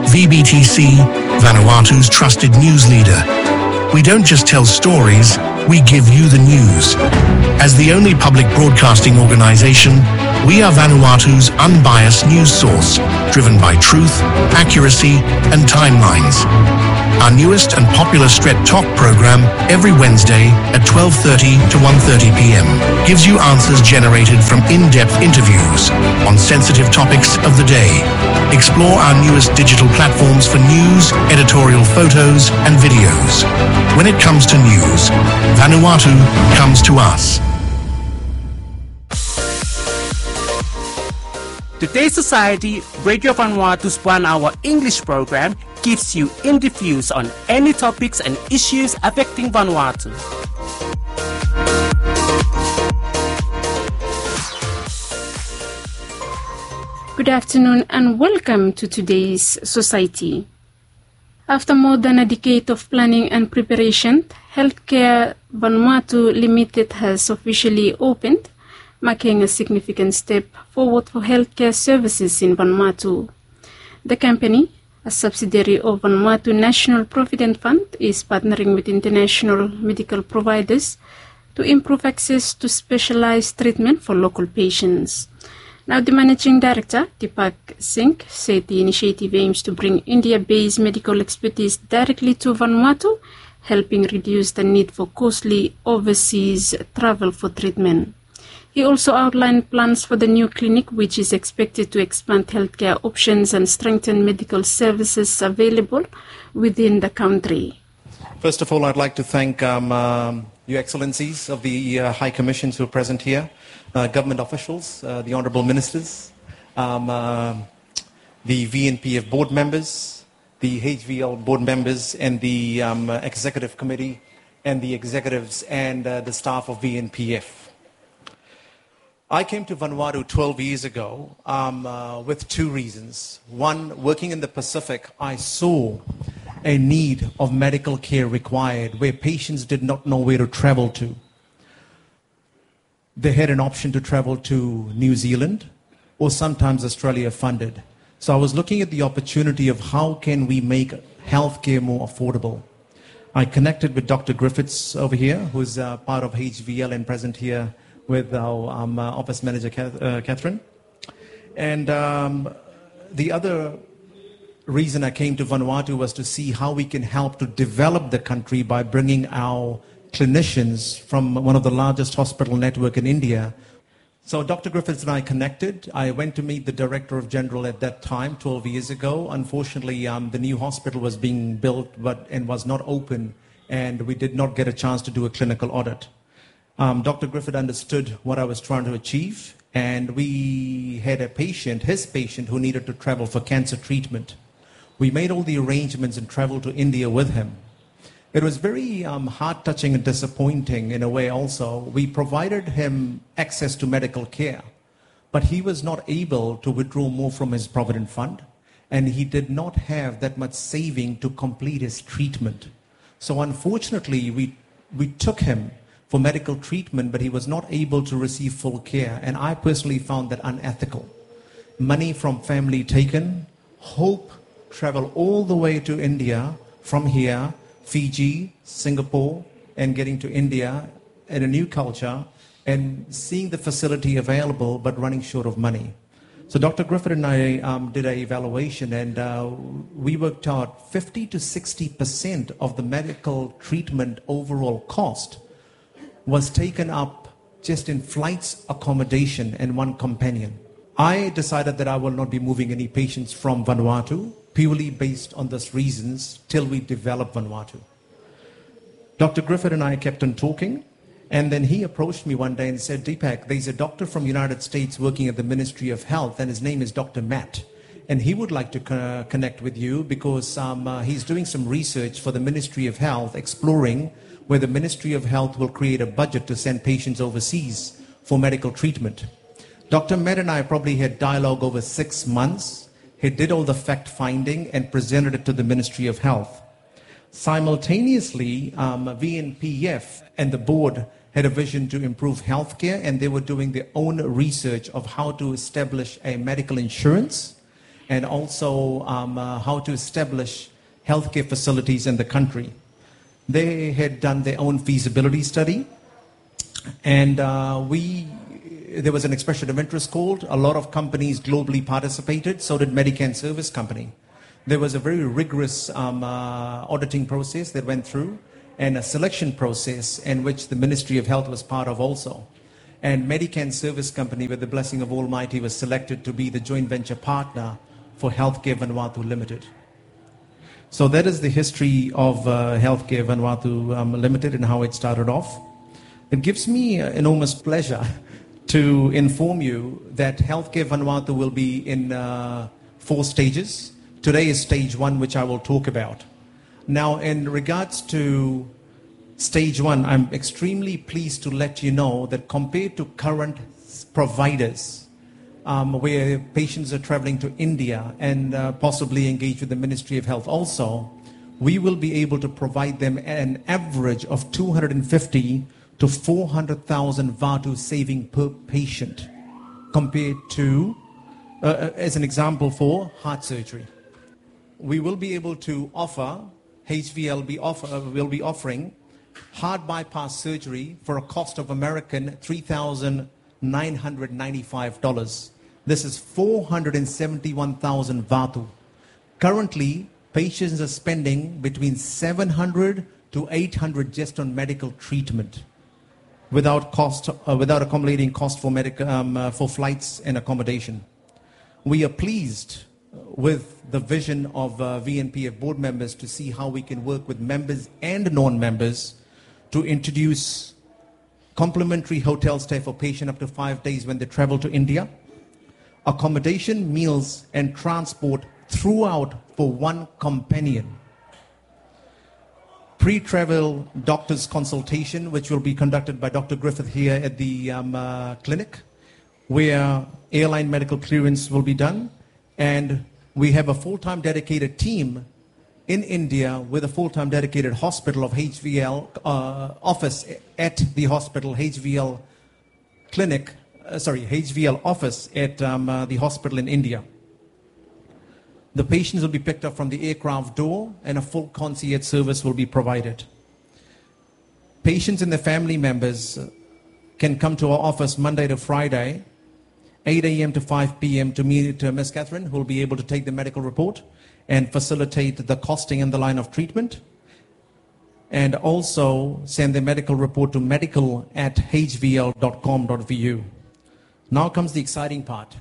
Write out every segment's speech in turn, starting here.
VBTC, Vanuatu's trusted news leader. We don't just tell stories, we give you the news. As the only public broadcasting organization, we are Vanuatu's unbiased news source, driven by truth, accuracy, and timelines. Our newest and popular Stret Talk program, every Wednesday at 12:30 to 1:30 p.m., gives you answers generated from in-depth interviews on sensitive topics of the day. Explore our newest digital platforms for news, editorial photos, and videos. When it comes to news, Vanuatu comes to us. Today's Society, Radio Vanuatu's 1-hour English program gives you in-depth views on any topics and issues affecting Vanuatu. Good afternoon and welcome to today's Society. After more than a decade of planning and preparation, Healthcare Vanuatu Limited has officially opened, marking a significant step forward for healthcare services in Vanuatu. The company, a subsidiary of Vanuatu National Provident Fund, is partnering with international medical providers to improve access to specialized treatment for local patients. Now, the Managing Director, Deepak Singh, said the initiative aims to bring India-based medical expertise directly to Vanuatu, helping reduce the need for costly overseas travel for treatment. He also outlined plans for the new clinic, which is expected to expand healthcare options and strengthen medical services available within the country. First of all, I'd like to thank Your Excellencies of the High Commissions who are present here, government officials, the Honourable Ministers, the VNPF board members, the HVL board members, and the Executive Committee, and the executives and the staff of VNPF. I came to Vanuatu 12 years ago with two reasons. One, working in the Pacific, I saw a need of medical care required where patients did not know where to travel to. They had an option to travel to New Zealand or sometimes Australia funded. So I was looking at the opportunity of how can we make healthcare more affordable. I connected with Dr. Griffiths over here, who's part of HVL and present here with our office manager, Catherine. And the other reason I came to Vanuatu was to see how we can help to develop the country by bringing our clinicians from one of the largest hospital network in India. So Dr. Griffiths and I connected. I went to meet the Director of General at that time, 12 years ago. Unfortunately, the new hospital was being built and was not open, and we did not get a chance to do a clinical audit. Dr. Griffith understood what I was trying to achieve, and we had a patient, his patient, who needed to travel for cancer treatment. We made all the arrangements and traveled to India with him. It was very heart-touching and disappointing in a way also. We provided him access to medical care, but he was not able to withdraw more from his Provident Fund, and he did not have that much saving to complete his treatment. So unfortunately, we took him for medical treatment, but he was not able to receive full care. And I personally found that unethical. Money from family taken, hope travel all the way to India from here, Fiji, Singapore, and getting to India in a new culture and seeing the facility available, but running short of money. So Dr. Griffith and I did an evaluation, and we worked out 50 to 60% of the medical treatment overall cost was taken up just in flights, accommodation, and one companion. I decided that I will not be moving any patients from Vanuatu, purely based on those reasons, till we develop Vanuatu. Dr. Griffith and I kept on talking, and then he approached me one day and said, Deepak, there's a doctor from the United States working at the Ministry of Health, and his name is Dr. Matt. And he would like to connect with you because he's doing some research for the Ministry of Health, exploring where the Ministry of Health will create a budget to send patients overseas for medical treatment. Dr. Matt and I probably had dialogue over 6 months. He did all the fact-finding and presented it to the Ministry of Health. Simultaneously, VNPF and the board had a vision to improve healthcare, and they were doing their own research of how to establish a medical insurance and also how to establish healthcare facilities in the country. They had done their own feasibility study, and there was an expression of interest called. A lot of companies globally participated, so did Medican Service Company. There was a very rigorous auditing process that went through, and a selection process in which the Ministry of Health was part of also. And Medican Service Company, with the blessing of Almighty, was selected to be the joint venture partner for Healthcare Vanuatu Limited. So that is the history of Healthcare Vanuatu Limited and how it started off. It gives me enormous pleasure to inform you that Healthcare Vanuatu will be in 4 stages. Today is stage 1, which I will talk about. Now, in regards to stage 1, I'm extremely pleased to let you know that compared to current providers, where patients are traveling to India and possibly engage with the Ministry of Health also, we will be able to provide them an average of 250 to 400,000 Vatu saving per patient, compared to, as an example, for heart surgery. We will be able to offer, HVL will be offering heart bypass surgery for a cost of American $3,995. This is 471,000 Vatu. Currently, patients are spending between 700 to 800 just on medical treatment, without accommodating cost for for flights and accommodation. We are pleased with the vision of VNPF board members to see how we can work with members and non-members to introduce complimentary hotel stay for patient up to 5 days when they travel to India, accommodation, meals, and transport throughout for one companion. Pre-travel doctor's consultation, which will be conducted by Dr. Griffith here at the clinic, where airline medical clearance will be done. And we have a full-time dedicated team in India with a full-time dedicated hospital of HVL office at the hospital, HVL clinic, HVL office at the hospital in India. The patients will be picked up from the aircraft door and a full concierge service will be provided. Patients and their family members can come to our office Monday to Friday, 8 a.m. to 5 p.m. to meet Ms. Catherine, who will be able to take the medical report and facilitate the costing and the line of treatment, and also send the medical report to medical@hvl.com.vu. Now comes the exciting part.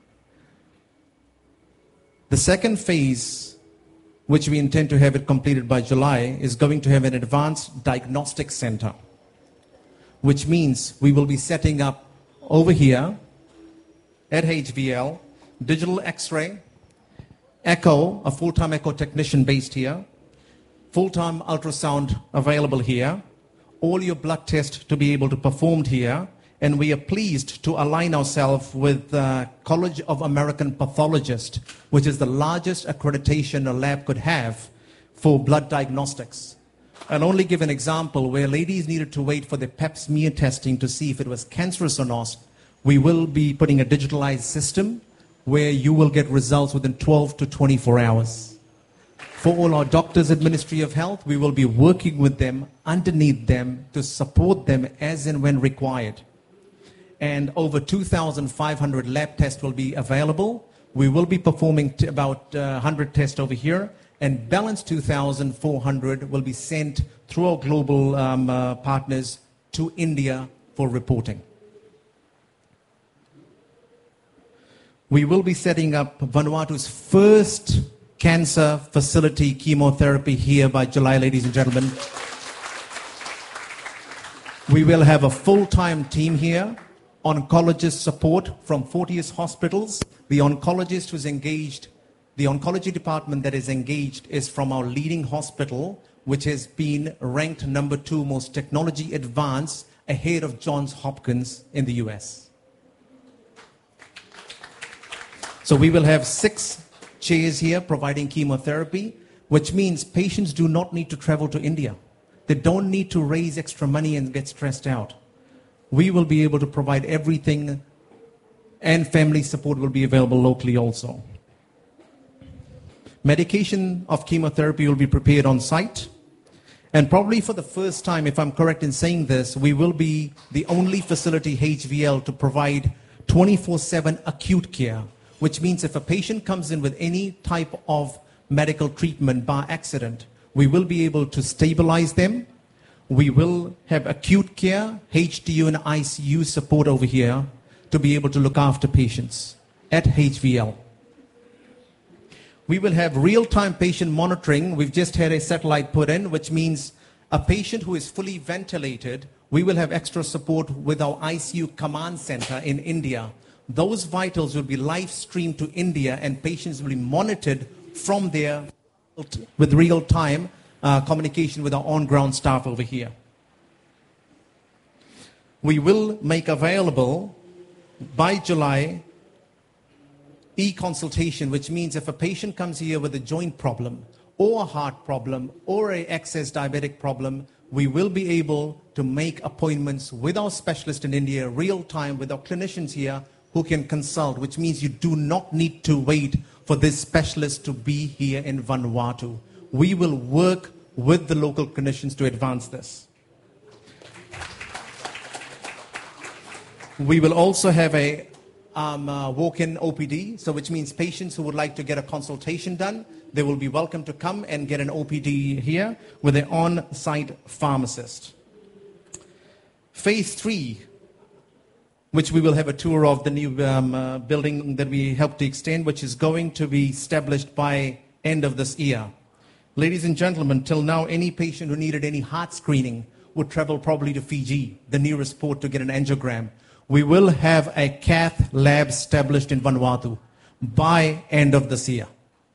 The second phase, which we intend to have it completed by July, is going to have an advanced diagnostic center, which means we will be setting up over here at HVL, digital X-ray, echo, a full-time echo technician based here, full-time ultrasound available here, all your blood tests to be able to performed here, and we are pleased to align ourselves with College of American Pathologists, which is the largest accreditation a lab could have for blood diagnostics. I'll only give an example where ladies needed to wait for the pap smear testing to see if it was cancerous or not. We will be putting a digitalized system where you will get results within 12 to 24 hours. For all our doctors at Ministry of Health, we will be working with them, underneath them, to support them as and when required. And over 2,500 lab tests will be available. We will be performing about 100 tests over here, and balance 2,400 will be sent through our global partners to India for reporting. We will be setting up Vanuatu's first cancer facility chemotherapy here by July, ladies and gentlemen. We will have a full-time team here, oncologist support from Fortius Hospitals. The oncologist who's engaged, the oncology department that is engaged is from our leading hospital, which has been ranked number 2 most technology advanced, ahead of Johns Hopkins in the US. So we will have 6 chairs here providing chemotherapy, which means patients do not need to travel to India. They don't need to raise extra money and get stressed out. We will be able to provide everything, and family support will be available locally also. Medication of chemotherapy will be prepared on site. And probably for the first time, if I'm correct in saying this, we will be the only facility, HVL, to provide 24/7 acute care, which means if a patient comes in with any type of medical treatment by accident, we will be able to stabilize them. We will have acute care, HDU and ICU support over here to be able to look after patients at HVL. We will have real-time patient monitoring. We've just had a satellite put in, which means a patient who is fully ventilated, we will have extra support with our ICU command center in India. Those vitals will be live streamed to India and patients will be monitored from there with real-time communication with our on-ground staff over here. We will make available by July e-consultation, which means if a patient comes here with a joint problem or a heart problem or an excess diabetic problem, we will be able to make appointments with our specialist in India real time with our clinicians here who can consult, which means you do not need to wait for this specialist to be here in Vanuatu. We will work with the local clinicians to advance this. We will also have a walk-in OPD, so which means patients who would like to get a consultation done, they will be welcome to come and get an OPD here with an on-site pharmacist. Phase 3, which we will have a tour of the new building that we helped to extend, which is going to be established by end of this year. Ladies and gentlemen, till now, any patient who needed any heart screening would travel probably to Fiji, the nearest port, to get an angiogram. We will have a cath lab established in Vanuatu by end of this year.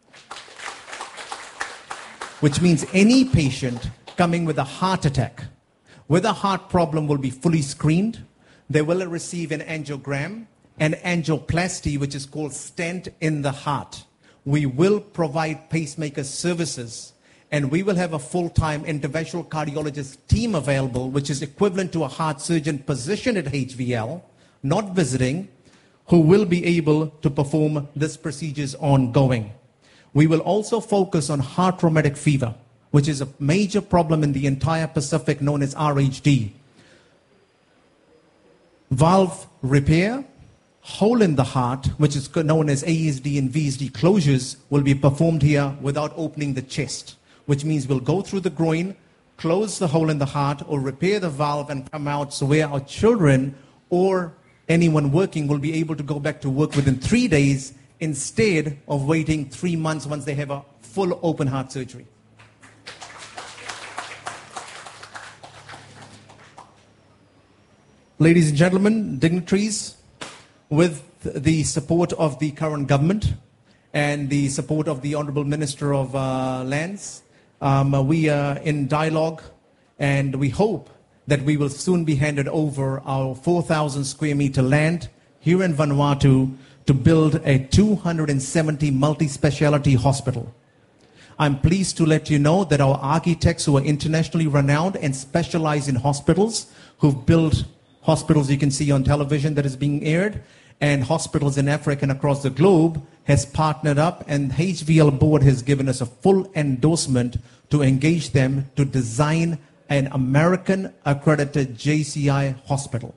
Which means any patient coming with a heart attack, with a heart problem will be fully screened. They will receive an angiogram, an angioplasty, which is called stent in the heart. We will provide pacemaker services, and we will have a full-time interventional cardiologist team available, which is equivalent to a heart surgeon positioned at HVL, not visiting, who will be able to perform these procedures ongoing. We will also focus on heart rheumatic fever, which is a major problem in the entire Pacific, known as RHD. Valve repair, hole in the heart, which is known as ASD and VSD closures, will be performed here without opening the chest, which means we'll go through the groin, close the hole in the heart, or repair the valve and come out, so where our children or anyone working will be able to go back to work within 3 days instead of waiting 3 months once they have a full open heart surgery. Ladies and gentlemen, dignitaries, with the support of the current government and the support of the Honorable Minister of Lands, we are in dialogue, and we hope that we will soon be handed over our 4,000 square meter land here in Vanuatu to build a 270 multi-speciality hospital. I'm pleased to let you know that our architects, who are internationally renowned and specialize in hospitals, who've built hospitals you can see on television that is being aired, and hospitals in Africa and across the globe, has partnered up, and HVL board has given us a full endorsement to engage them to design an American accredited JCI hospital.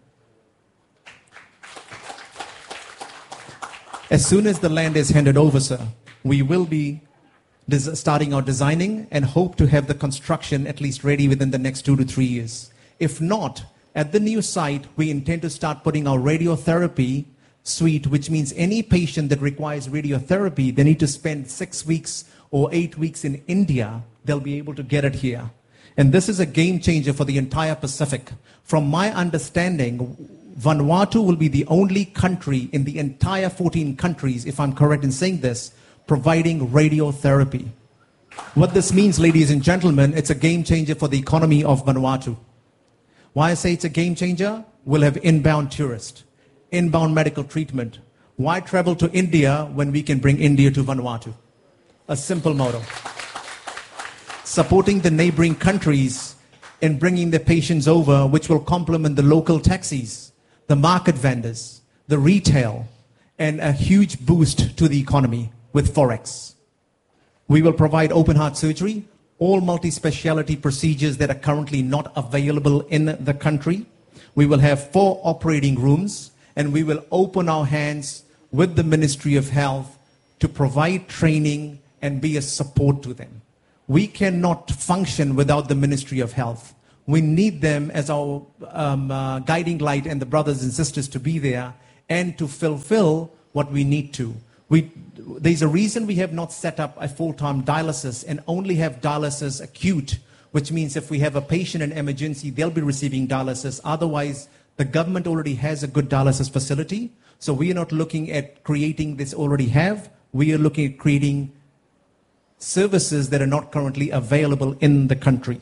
As soon as the land is handed over, sir, we will be starting our designing and hope to have the construction at least ready within the next 2 to 3 years. If not, at the new site, we intend to start putting our radiotherapy suite, which means any patient that requires radiotherapy, they need to spend 6 weeks or 8 weeks in India, they'll be able to get it here. And this is a game changer for the entire Pacific. From my understanding, Vanuatu will be the only country in the entire 14 countries, if I'm correct in saying this, providing radiotherapy. What this means, ladies and gentlemen, it's a game changer for the economy of Vanuatu. Why I say it's a game changer? We'll have inbound tourists, inbound medical treatment. Why travel to India when we can bring India to Vanuatu? A simple motto. Supporting the neighboring countries in bringing their patients over, which will complement the local taxis, the market vendors, the retail, and a huge boost to the economy with Forex. We will provide open heart surgery, all multi-speciality procedures that are currently not available in the country. We will have 4 operating rooms, and we will open our hands with the Ministry of Health to provide training and be a support to them. We cannot function without the Ministry of Health. We need them as our guiding light and the brothers and sisters to be there and to fulfill what we need to. There's a reason we have not set up a full-time dialysis and only have dialysis acute, which means if we have a patient in emergency, they'll be receiving dialysis. Otherwise, the government already has a good dialysis facility. So we are not looking at creating this already have. We are looking at creating services that are not currently available in the country.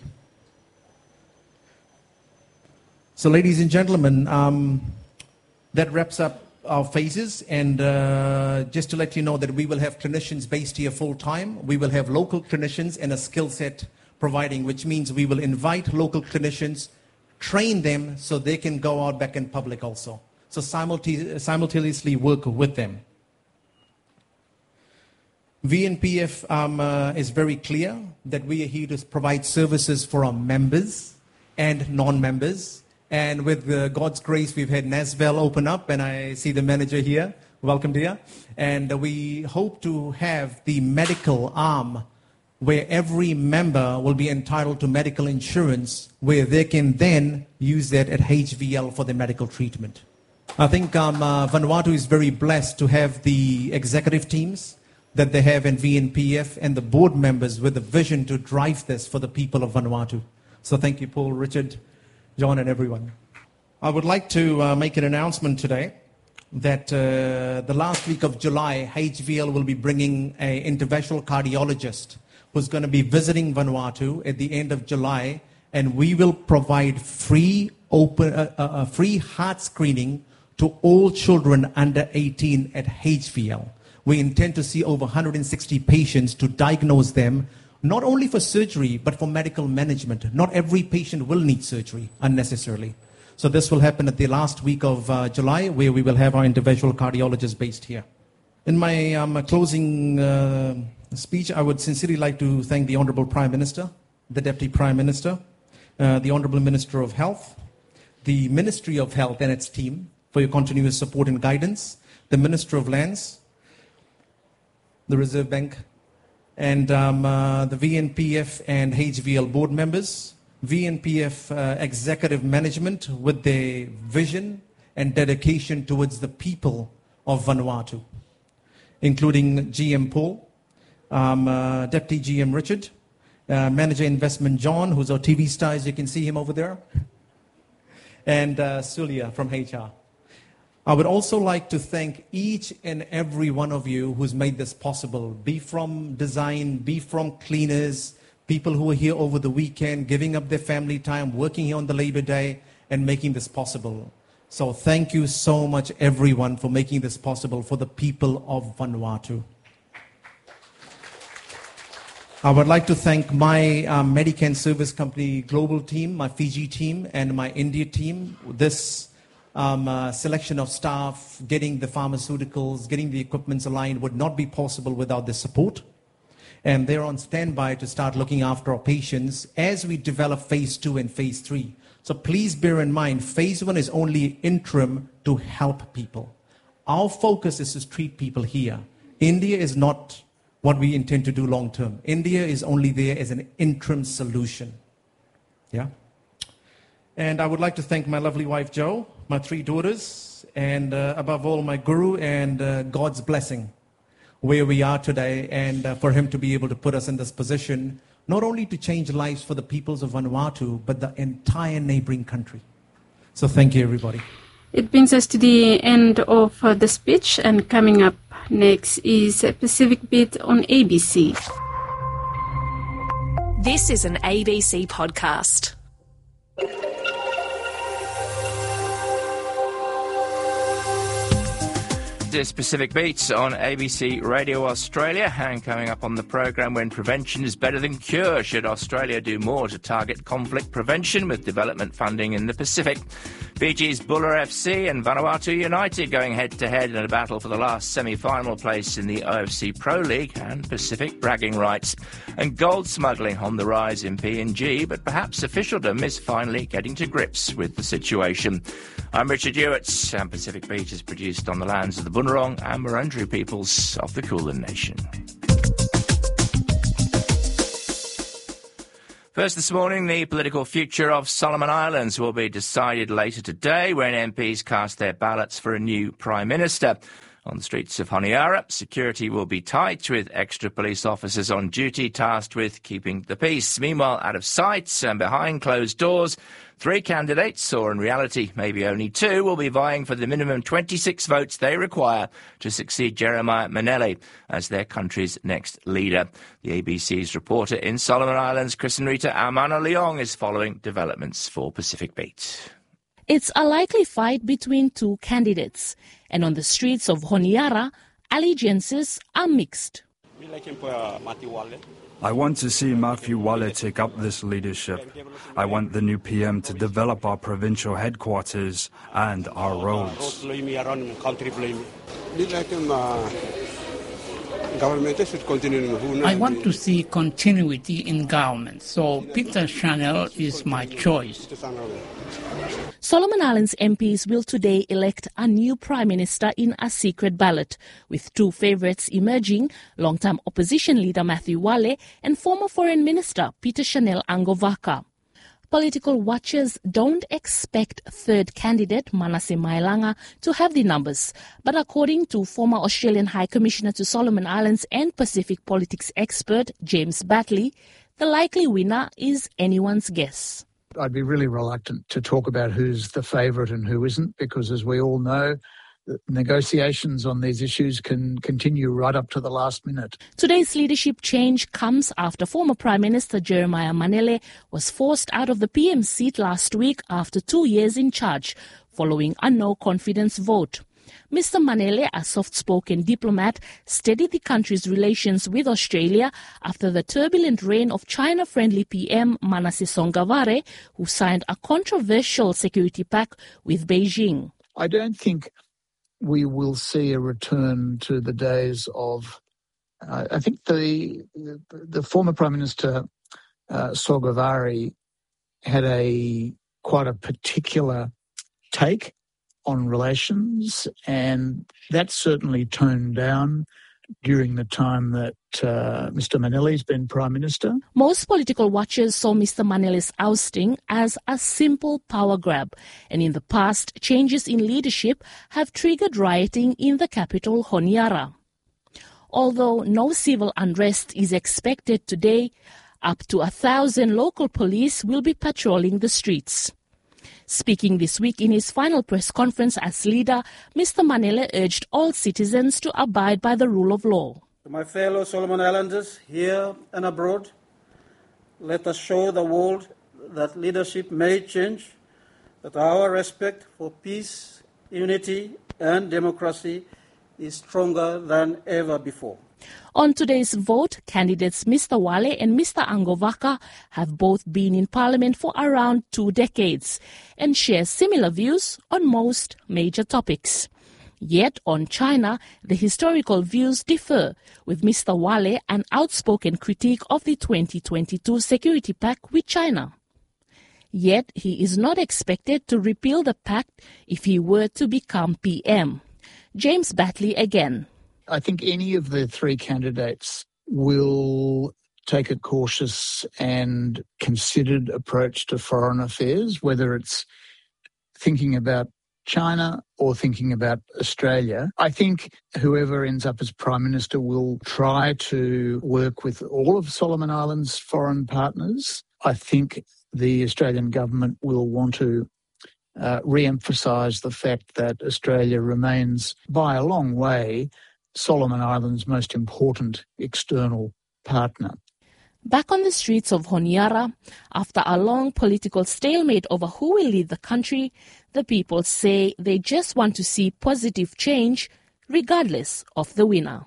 So ladies and gentlemen, that wraps up our phases, and just to let you know that we will have clinicians based here full time. We will have local clinicians and a skill set providing, which means we will invite local clinicians, train them so they can go out back in public also. So simultaneously work with them. VNPF is very clear that we are here to provide services for our members and non-members. And with God's grace, we've had Nasvel open up, and I see the manager here. Welcome, dear. And we hope to have the medical arm where every member will be entitled to medical insurance, where they can then use that at HVL for their medical treatment. I think Vanuatu is very blessed to have the executive teams that they have in VNPF and the board members with the vision to drive this for the people of Vanuatu. So thank you, Paul, Richard, John, and everyone. I would like to make an announcement today that the last week of July, HVL will be bringing an interventional cardiologist who's going to be visiting Vanuatu at the end of July, and we will provide free heart screening to all children under 18 at HVL. We intend to see over 160 patients to diagnose them, not only for surgery, but for medical management. Not every patient will need surgery unnecessarily. So this will happen at the last week of July, where we will have our interventional cardiologist based here. In my closing speech, I would sincerely like to thank the Honorable Prime Minister, the Deputy Prime Minister, the Honorable Minister of Health, the Ministry of Health and its team for your continuous support and guidance, the Minister of Lands, the Reserve Bank, and the VNPF and HVL board members, VNPF executive management with their vision and dedication towards the people of Vanuatu, including GM Paul, Deputy GM Richard, Manager Investment John, who's our TV star, as you can see him over there, and Sulia from HR. I would also like to thank each and every one of you who's made this possible, be from design, be from cleaners, people who are here over the weekend, giving up their family time, working here on the Labor Day, and making this possible. So thank you so much, everyone, for making this possible for the people of Vanuatu. I would like to thank my Medican Service Company global team, my Fiji team, and my India team. This selection of staff, getting the pharmaceuticals, getting the equipments aligned would not be possible without the support. And they're on standby to start looking after our patients as we develop phase 2 and phase 3. So please bear in mind, phase 1 is only interim to help people. Our focus is to treat people here. India is not what we intend to do long term. India is only there as an interim solution. Yeah. And I would like to thank my lovely wife, Jo, my 3 daughters, and above all, my guru and God's blessing where we are today, and for him to be able to put us in this position, not only to change lives for the peoples of Vanuatu, but the entire neighboring country. So thank you, everybody. It brings us to the end of the speech, and coming up next is a Pacific Beat on ABC. This is an ABC podcast. is Pacific Beat on ABC Radio Australia, and coming up on the programme, when prevention is better than cure, should Australia do more to target conflict prevention with development funding in the Pacific? Fiji's Buller FC and Vanuatu United going head-to-head in a battle for the last semi-final place in the OFC Pro League, and Pacific bragging rights. And gold smuggling on the rise in PNG, but perhaps officialdom is finally getting to grips with the situation. I'm Richard Hewitt, and Pacific Beat is produced on the lands of the Bunurong and Wurundjeri peoples of the Kulin Nation. First this morning, the political future of Solomon Islands will be decided later today when MPs cast their ballots for a new Prime Minister. On the streets of Honiara, security will be tight, with extra police officers on duty tasked with keeping the peace. Meanwhile, out of sight and behind closed doors, 3 candidates, or in reality maybe only 2, will be vying for the minimum 26 votes they require to succeed Jeremiah Manele as their country's next leader. The ABC's reporter in Solomon Islands, Krisenrita Amana-Leong, is following developments for Pacific Beat. It's a likely fight between 2 candidates, and on the streets of Honiara, allegiances are mixed. I want to see Matthew Wale take up this leadership. I want the new PM to develop our provincial headquarters and our roads. I want to see continuity in government, so Peter Chanel is my choice. Solomon Islands MPs will today elect a new Prime Minister in a secret ballot, with 2 favourites emerging, long-time opposition leader Matthew Wale and former Foreign Minister Peter Chanel Angovaka. Political watchers don't expect third candidate Manasseh Mailanga to have the numbers, but according to former Australian High Commissioner to Solomon Islands and Pacific politics expert James Batley, the likely winner is anyone's guess. I'd be really reluctant to talk about who's the favourite and who isn't, because as we all know, negotiations on these issues can continue right up to the last minute. Today's leadership change comes after former Prime Minister Jeremiah Manele was forced out of the PM seat last week after 2 years in charge, following a no-confidence vote. Mr. Manele, a soft-spoken diplomat, steadied the country's relations with Australia after the turbulent reign of China-friendly PM Manasseh Songavare, who signed a controversial security pact with Beijing. I don't think we will see a return to the days of, I think the former Prime Minister Songavare had quite a particular take on relations, and that certainly toned down during the time that Mr. Manele's been Prime Minister. Most political watchers saw Mr. Manele's ousting as a simple power grab, and in the past, changes in leadership have triggered rioting in the capital, Honiara. Although no civil unrest is expected today, up to 1,000 local police will be patrolling the streets. Speaking this week in his final press conference as leader, Mr. Manele urged all citizens to abide by the rule of law. To my fellow Solomon Islanders here and abroad, let us show the world that leadership may change, that our respect for peace, unity and democracy is stronger than ever before. On today's vote, candidates Mr. Wale and Mr. Angovaka have both been in Parliament for around 2 decades and share similar views on most major topics. Yet on China, the historical views differ, with Mr. Wale an outspoken critique of the 2022 security pact with China. Yet he is not expected to repeal the pact if he were to become PM. James Batley again. I think any of the 3 candidates will take a cautious and considered approach to foreign affairs, whether it's thinking about China or thinking about Australia. I think whoever ends up as Prime Minister will try to work with all of Solomon Islands' foreign partners. I think the Australian government will want to re-emphasise the fact that Australia remains, by a long way, Solomon Islands' most important external partner. Back on the streets of Honiara, after a long political stalemate over who will lead the country, the people say they just want to see positive change regardless of the winner.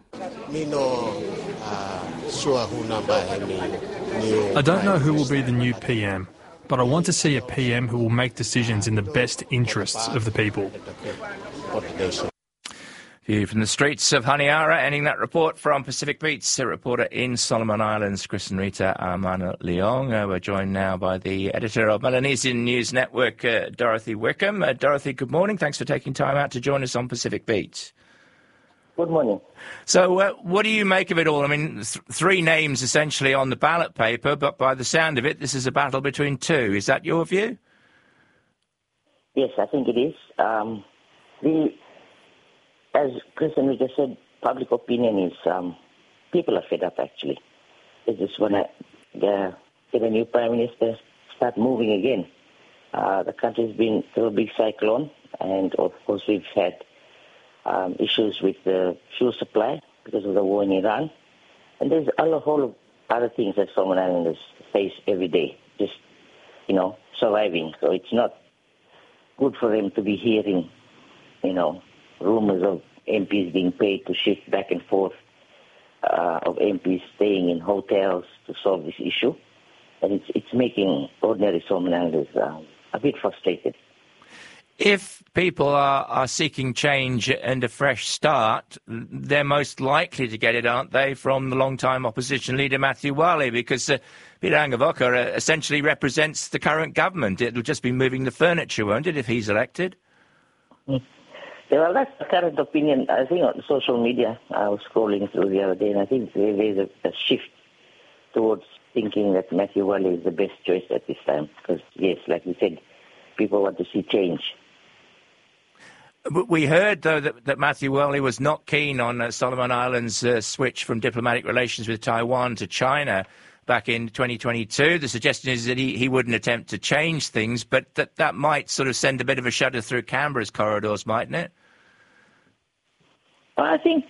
I don't know who will be the new PM, but I want to see a PM who will make decisions in the best interests of the people. View from the streets of Honiara, ending that report from Pacific Beats, a reporter in Solomon Islands, Chris and Rita Amana Leong. We're joined now by the editor of Melanesian News Network, Dorothy Wickham. Dorothy, good morning. Thanks for taking time out to join us on Pacific Beats. Good morning. So what do you make of it all? I mean, three names essentially on the ballot paper, but by the sound of it, this is a battle between two. Is that your view? Yes, I think it is. As Chris and Rita said, public opinion is, people are fed up actually. They just want to get a new Prime Minister, start moving again. The country's been through a big cyclone, and of course we've had issues with the fuel supply because of the war in Iran. And there's a whole of other things that Solomon Islanders face every day, just, surviving. So it's not good for them to be hearing, rumors of MPs being paid to shift back and forth, of MPs staying in hotels to solve this issue. And it's making ordinary Solomon Islanders a bit frustrated. If people are seeking change and a fresh start, they're most likely to get it, aren't they, from the long-time opposition leader Matthew Wale, because Peter Angavoka essentially represents the current government. It'll just be moving the furniture, won't it, if he's elected? Well, that's the current opinion. I think on social media, I was scrolling through the other day, and I think there's a shift towards thinking that Matthew Wale is the best choice at this time. Because, yes, like you said, people want to see change. We heard, though, that Matthew Wale was not keen on Solomon Islands' switch from diplomatic relations with Taiwan to China back in 2022. The suggestion is that he wouldn't attempt to change things, but that might sort of send a bit of a shudder through Canberra's corridors, mightn't it? Well, I think,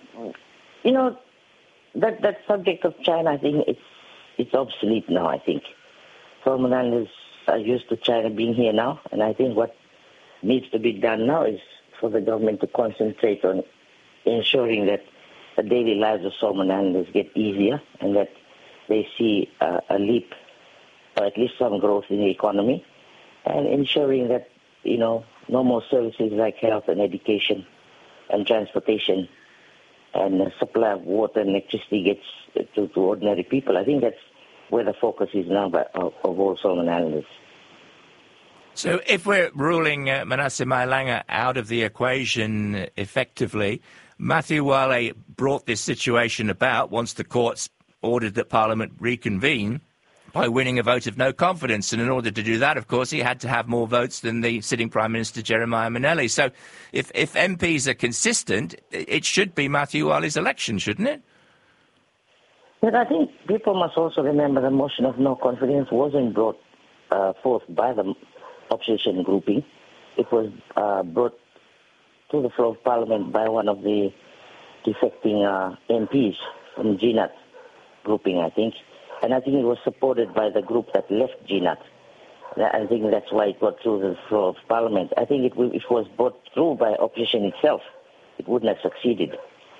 that subject of China, I think it's obsolete now, I think. Solomon Islanders are used to China being here now, and I think what needs to be done now is for the government to concentrate on ensuring that the daily lives of Solomon Islanders get easier and that they see a leap or at least some growth in the economy, and ensuring that, normal services like health and education and transportation and the supply of water and electricity gets to ordinary people. I think that's where the focus is now of all Solomon Islanders. So if we're ruling Manasseh Mailanga out of the equation effectively, Matthew Wale brought this situation about once the courts ordered that Parliament reconvene by winning a vote of no confidence. And in order to do that, of course, he had to have more votes than the sitting Prime Minister, Jeremiah Manelli. So if MPs are consistent, it should be Matthew Wale's election, shouldn't it? But I think people must also remember the motion of no confidence wasn't brought forth by the opposition grouping. It was brought to the floor of Parliament by one of the defecting MPs from GNAT grouping, I think. And I think it was supported by the group that left GNAT. I think that's why it got through the floor of Parliament. I think if it was brought through by opposition itself, it wouldn't have succeeded.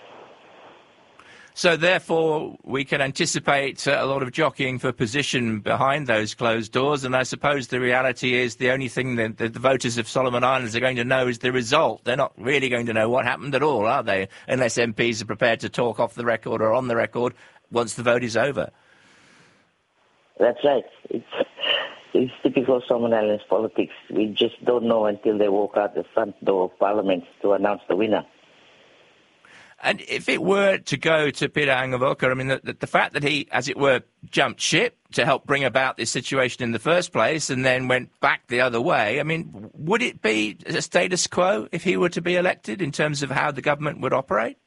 So therefore, we can anticipate a lot of jockeying for position behind those closed doors, and I suppose the reality is the only thing that the voters of Solomon Islands are going to know is the result. They're not really going to know what happened at all, are they? Unless MPs are prepared to talk off the record or on the record once the vote is over. That's right. It's typical Solomon Islands politics. We just don't know until they walk out the front door of Parliament to announce the winner. And if it were to go to Peter Angavoka, I mean, the fact that he, as it were, jumped ship to help bring about this situation in the first place and then went back the other way, I mean, would it be a status quo if he were to be elected in terms of how the government would operate?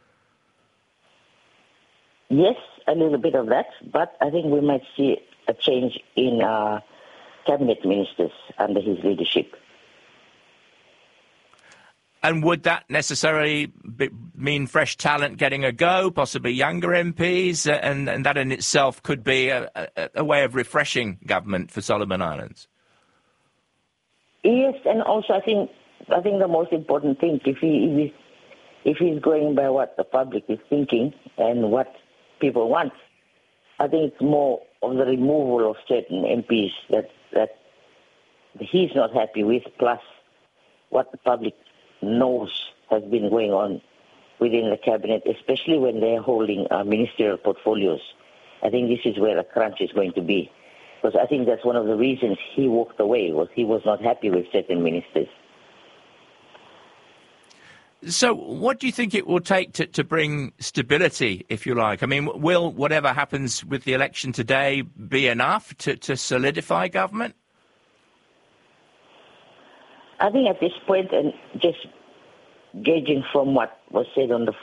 Yes, a little bit of that, but I think we might see a change in cabinet ministers under his leadership. And would that necessarily mean fresh talent getting a go, possibly younger MPs, and that in itself could be a way of refreshing government for Solomon Islands? Yes, and also I think the most important thing, if if he's going by what the public is thinking and what people want, I think it's more of the removal of certain MPs that he's not happy with, plus what the public knows has been going on within the cabinet, especially when they're holding ministerial portfolios. I think this is where the crunch is going to be. Because I think that's one of the reasons he walked away, was he was not happy with certain ministers. So what do you think it will take to bring stability, if you like? I mean, will whatever happens with the election today be enough to solidify government? I think at this point, and just gauging from what was said on the